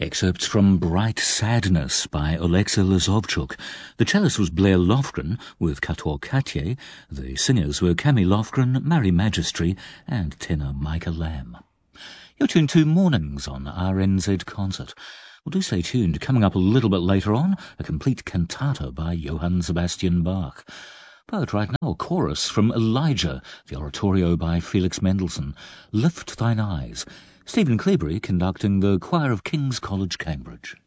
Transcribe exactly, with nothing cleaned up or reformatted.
Excerpts from Bright Sadness by Oleksiy Lozovchuk. The cellist was Blair Lofgren with Kator Katye. The singers were Cammy Lofgren, Mary Magistry and tenor Micah Lamb. You're tuned to Mornings on R N Z Concert. Well, do stay tuned. Coming up a little bit later on, a complete cantata by Johann Sebastian Bach. But right now, a chorus from Elijah, the oratorio by Felix Mendelssohn, Lift Thine Eyes. Stephen Cleobury conducting the choir of King's College, Cambridge.